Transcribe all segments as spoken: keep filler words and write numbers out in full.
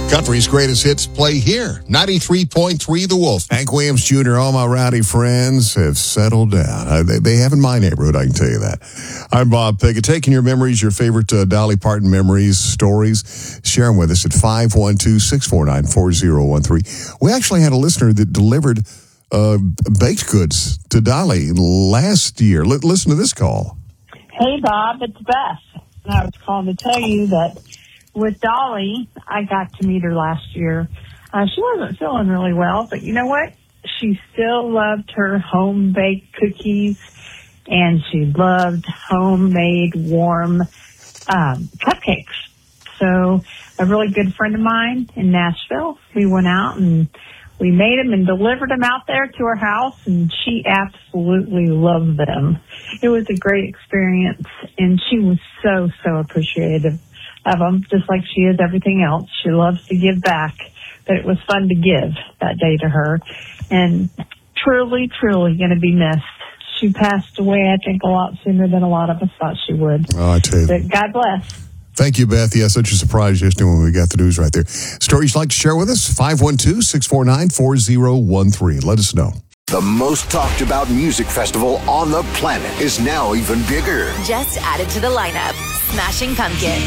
Country's greatest hits play here. ninety-three point three The Wolf. Hank Williams Junior, all my rowdy friends have settled down. Uh, they, they have in my neighborhood, I can tell you that. I'm Bob Pickett. Taking your memories, your favorite uh, Dolly Parton memories, stories, share them with us at five one two, six four nine, four zero one three. We actually had a listener that delivered uh, baked goods to Dolly last year. L- listen to this call. Hey, Bob, it's Beth. And I was calling to tell you that with Dolly, I got to meet her last year. Uh, she wasn't feeling really well, but you know what? She still loved her home-baked cookies, and she loved homemade warm um, cupcakes. So a really good friend of mine in Nashville, we went out and we made them and delivered them out there to her house, and she absolutely loved them. It was a great experience, and she was so, so appreciative of them, just like she is everything else. She loves to give back, but it was fun to give that day to her, and truly, truly going to be missed. She passed away, I think, a lot sooner than a lot of us thought she would. Oh, I tell you. But God bless. Thank you, Beth. Yeah, such a surprise yesterday when we got the news right there. Stories you'd like to share with us? five one two, six four nine, four zero one three. Let us know. The most talked about music festival on the planet is now even bigger. Just added to the lineup, Smashing Pumpkins,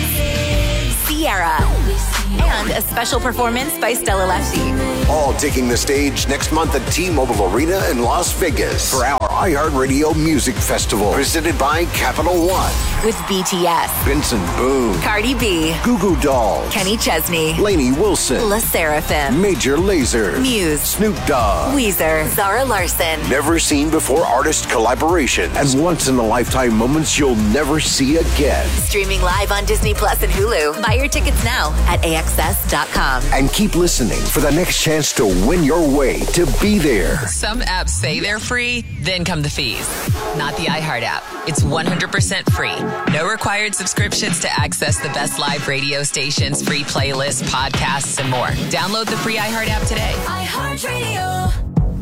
Sierra, and a special performance by Stella Lefty. All taking the stage next month at T-Mobile Arena in Las Vegas for our iHeartRadio Music Festival, presented by Capital One. With B T S, Benson Boone, Cardi B, Goo Goo Dolls, Kenny Chesney, Lainey Wilson, La Seraphim, Major Lazer, Muse, Snoop Dogg, Weezer, Zara Larson. Never seen before artist collaboration and once-in-a-lifetime moments you'll never see again. Streaming live on Disney Plus and Hulu. Buy your tickets now at A X S dot com. And keep listening for the next chance to win your way to be there. Some apps say they're free, then come the fees. Not the iHeart app. It's one hundred percent free. No required subscriptions to access the best live radio stations, free playlists, podcasts, and more. Download the free iHeart app today. iHeartRadio.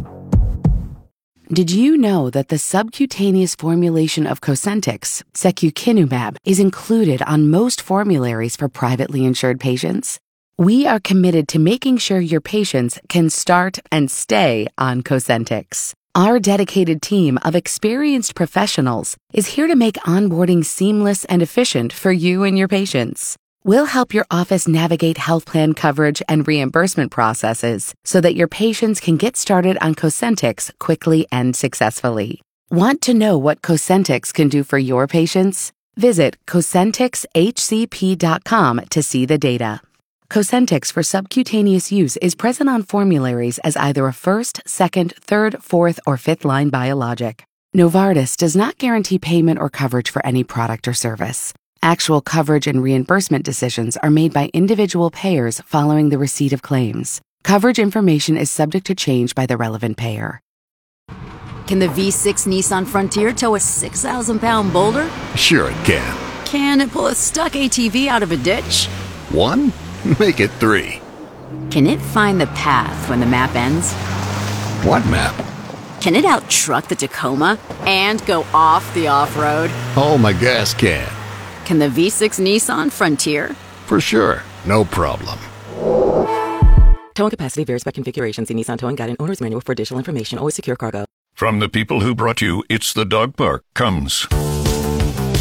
Did you know that the subcutaneous formulation of Cosentyx, secukinumab, is included on most formularies for privately insured patients? We are committed to making sure your patients can start and stay on Cosentyx. Our dedicated team of experienced professionals is here to make onboarding seamless and efficient for you and your patients. We'll help your office navigate health plan coverage and reimbursement processes so that your patients can get started on Cosentyx quickly and successfully. Want to know what Cosentyx can do for your patients? Visit Cosentyx H C P dot com to see the data. Cosentyx for subcutaneous use is present on formularies as either a first, second, third, fourth, or fifth line biologic. Novartis does not guarantee payment or coverage for any product or service. Actual coverage and reimbursement decisions are made by individual payers following the receipt of claims. Coverage information is subject to change by the relevant payer. Can the V six Nissan Frontier tow a six thousand pound boulder? Sure it can. Can it pull a stuck A T V out of a ditch? One? Make it three. Can it find the path when the map ends? What map? Can it out-truck the Tacoma and go off the off-road? Oh, my gas can. Can the V six Nissan Frontier? For sure. No problem. Towing capacity varies by configuration. See Nissan Towing Guide and Owner's Manual for additional information. Always secure cargo. From the people who brought you It's the Dog Park comes